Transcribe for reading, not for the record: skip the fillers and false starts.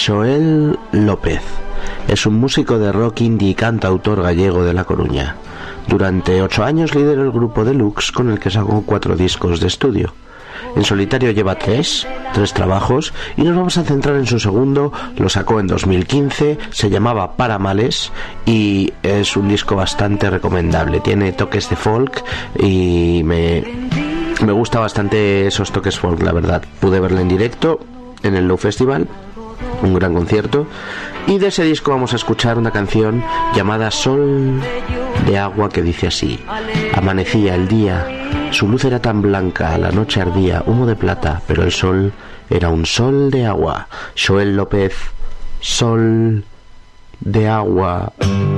Xoel López es un músico de rock indie y cantautor gallego de La Coruña. Durante 8 años lideró el grupo Deluxe, con el que sacó 4 discos de estudio. En solitario lleva 3 trabajos, y nos vamos a centrar en su segundo. Lo sacó en 2015, se llamaba Paramales y es un disco bastante recomendable. Tiene toques de folk y me gusta bastante esos toques folk, la verdad. Pude verla en directo en el Low Festival, un gran concierto, y de ese disco vamos a escuchar una canción llamada Sol de Agua, que dice así: amanecía el día, su luz era tan blanca, la noche ardía, humo de plata, pero el sol era un sol de agua. Xoel López, Sol de Agua.